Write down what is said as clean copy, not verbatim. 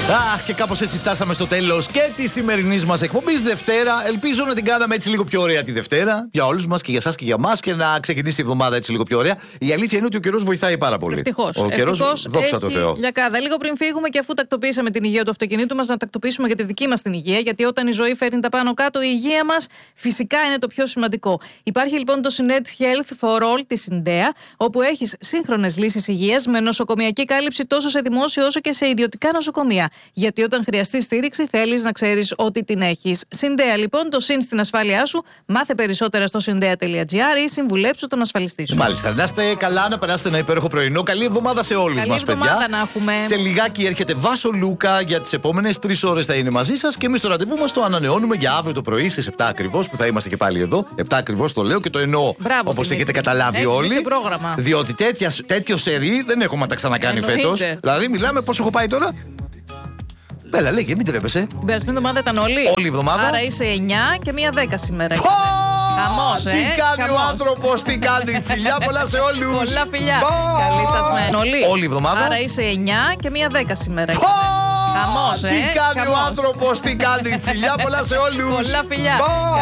Αχ, και κάπως έτσι φτάσαμε στο τέλος και τη σημερινής μας εκπομπής Δευτέρα. Ελπίζω να την κάναμε έτσι λίγο πιο ωραία τη Δευτέρα. Για όλους μας και για εσάς και για μας. Και να ξεκινήσει η εβδομάδα έτσι λίγο πιο ωραία. Η αλήθεια είναι ότι ο καιρός βοηθάει πάρα πολύ. Ευτυχώς. Ο καιρός, δόξα τω Θεώ. Λιακάδα. Λίγο πριν φύγουμε και αφού τακτοποιήσαμε την υγεία του αυτοκινήτου μας, να τακτοποιήσουμε για τη δική μας την υγεία. Γιατί όταν η ζωή φέρνει τα πάνω κάτω, η υγεία μας φυσικά είναι το πιο σημαντικό. Υπάρχει λοιπόν το Synet Health for All τη Syndea, όπου έχεις σύγχρονες λύσεις υγείας με νοσοκομιακή κάλυψη τόσο σε δημόσιο όσο και σε ιδιωτικά νοσοκομεία. Γιατί όταν χρειαστεί στήριξη, θέλεις να ξέρεις ότι την έχεις. Syndea λοιπόν, το συν στην ασφάλειά σου. Μάθε περισσότερα στο syndea.gr ή συμβουλέψου τον ασφαλιστή σου. Μάλιστα, να είστε καλά, να περάσετε ένα υπέροχο πρωινό. Καλή εβδομάδα σε όλους μας, παιδιά. Καλή εβδομάδα να έχουμε. Σε λιγάκι έρχεται Βάσο Λούκα για τις επόμενες 3 ώρες θα είναι μαζί σας. Και εμείς το ραντεβού μας το ανανεώνουμε για αύριο το πρωί στις 7 ακριβώς που θα είμαστε και πάλι εδώ. 7 ακριβώς το λέω και το εννοώ. Όπως έχετε καταλάβει όλοι. Διότι τέτοιο σερί δεν έχουμε να τα ξανακάνει φέτος. Δηλαδή, μιλάμε πόσο έχω πάει τώρα. Μπέλα, λέγε, μην τρέπεσαι. Την περασμένη εβδομάδα ήταν όλοι. Όλη η εβδομάδα. Άρα είσαι 9 και μία 10 σήμερα. Χαμός, τι κάνει ο άνθρωπος, τι κάνει. Φιλιά πολλά σε όλους. Πολλά φιλιά. Καλή σας μέρα. Όλη η εβδομάδα. Άρα είσαι 9 και μία 10 σήμερα. Χαμός, τι κάνει ο άνθρωπος, τι κάνει. Φιλιά πολλά σε όλους. Πολλά φιλιά.